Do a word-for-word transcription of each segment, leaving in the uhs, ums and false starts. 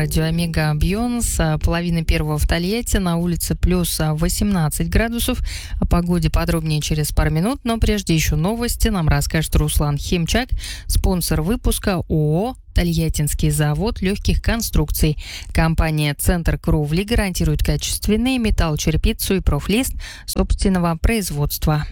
радио Омега Бьонс. Половина первого в Тольятти, на улице плюс восемнадцать градусов. О погоде подробнее через пару минут, но прежде еще новости нам расскажет Руслан Химчак, спонсор выпуска ООО «Тольяттинский завод легких конструкций». Компания «Центр кровли» гарантирует качественный металл, черепицу и профлист собственного производства.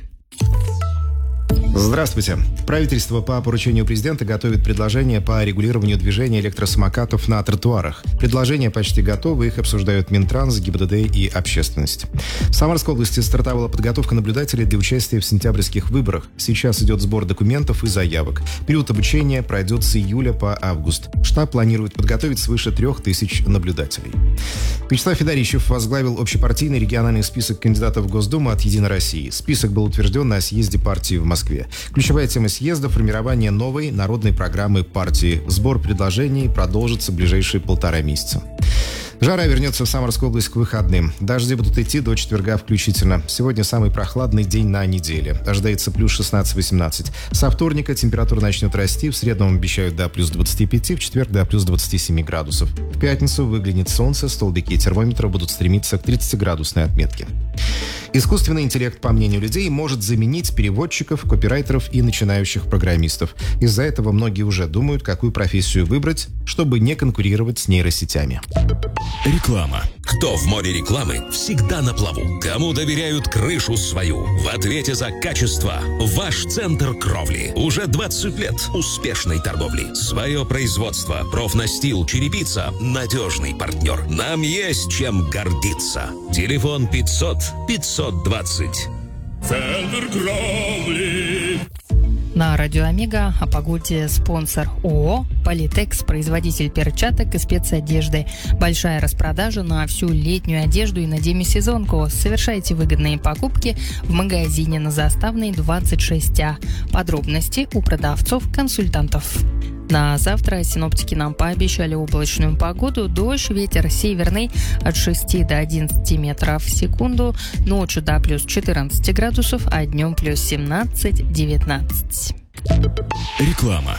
Здравствуйте. Правительство по поручению президента готовит предложение по регулированию движения электросамокатов на тротуарах. Предложения почти готовы, их обсуждают Минтранс, ГИБДД и общественность. В Самарской области стартовала подготовка наблюдателей для участия в сентябрьских выборах. Сейчас идет сбор документов и заявок. Период обучения пройдет с июля по август. Штаб планирует подготовить свыше трех тысяч наблюдателей. Вячеслав Федорищев возглавил общепартийный региональный список кандидатов в Госдуму от «Единой России». Список был утвержден на съезде партии в Москве. Ключевая тема съезда – формирование новой народной программы партии. Сбор предложений продолжится в ближайшие полтора месяца. Жара вернется в Самарскую область к выходным. Дожди будут идти до четверга включительно. Сегодня самый прохладный день на неделе. Ожидается плюс шестнадцать-восемнадцать. Со вторника температура начнет расти. В среду обещают до плюс двадцати пяти, в четверг до плюс двадцати семи градусов. В пятницу выглянет солнце, столбики термометра будут стремиться к тридцатиградусной отметке. Искусственный интеллект, по мнению людей, может заменить переводчиков, копирайтеров и начинающих программистов. Из-за этого многие уже думают, какую профессию выбрать, чтобы не конкурировать с нейросетями. Реклама. Кто в море рекламы, всегда на плаву. Кому доверяют крышу свою? В ответе за качество ваш центр кровли. Уже двадцать лет успешной торговли. Свое производство, профнастил, черепица, надежный партнер. Нам есть чем гордиться. Телефон пятьсот пятьсот двадцать. Центр кровли. На радио Омега о погоде спонсор ООО «Политекс», производитель перчаток и спецодежды. Большая распродажа на всю летнюю одежду и на демисезонку. Совершайте выгодные покупки в магазине на Заставной двадцать шесть А. Подробности у продавцов-консультантов. На завтра синоптики нам пообещали облачную погоду, дождь, ветер северный от шести до одиннадцати метров в секунду, ночью до плюс четырнадцати градусов, а днем плюс семнадцать-девятнадцать. Реклама.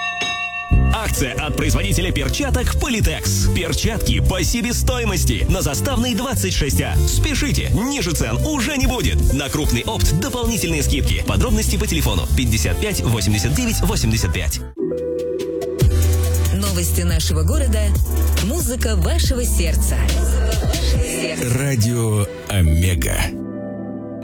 Акция от производителя перчаток «Политекс». Перчатки по себестоимости на Заставной двадцать шесть А. Спешите, ниже цен уже не будет. На крупный опт дополнительные скидки. Подробности по телефону пятьдесят пять восемьдесят девять восемьдесят пять. Новости нашего города. Музыка вашего сердца. Радио Омега.